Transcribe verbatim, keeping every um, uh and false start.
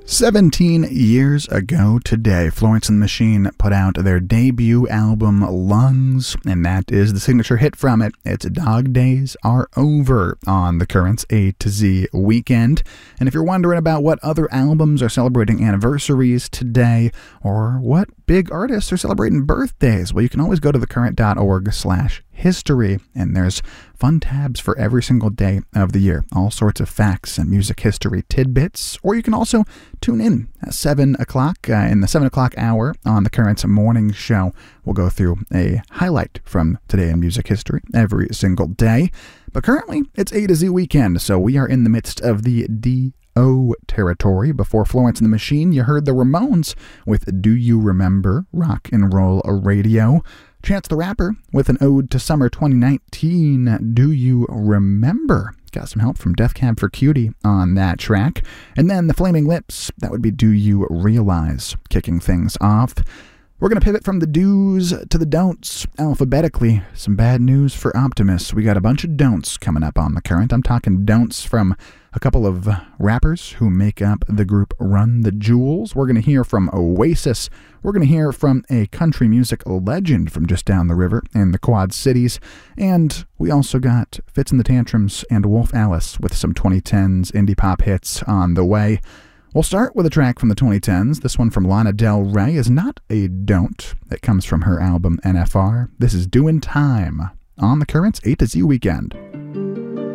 seventeen years ago today, Florence and the Machine put out their debut album, Lungs, and that is the signature hit from it. It's Dog Days Are Over on the Currents A to Z weekend. And if you're wondering about what other albums are celebrating anniversaries today, or what big artists are celebrating birthdays, well, you can always go to thecurrent.org slash history, and there's fun tabs for every single day of the year. All sorts of facts and music history tidbits. Or you can also tune in at seven o'clock uh, in the seven o'clock hour on the Current's morning show. We'll go through a highlight from today in music history every single day. But currently, it's A to Z weekend, so we are in the midst of the D O territory. Before Florence and the Machine, you heard the Ramones with Do You Remember Rock and Roll Radio. Chance the Rapper with an ode to summer twenty nineteen, Do You Remember? Got some help from Death Cab for Cutie on that track. And then the Flaming Lips, that would be Do You Realize, kicking things off. We're going to pivot from the do's to the don'ts alphabetically. Some bad news for optimists. We got a bunch of don'ts coming up on the Current. I'm talking don'ts from a couple of rappers who make up the group Run the Jewels. We're going to hear from Oasis. We're going to hear from a country music legend from just down the river in the Quad Cities. And we also got Fitz and the Tantrums and Wolf Alice with some twenty tens indie pop hits on the way. We'll start with a track from the twenty tens. This one from Lana Del Rey is not a don't. It comes from her album N F R. This is Doin' Time on the Current's A to Z weekend.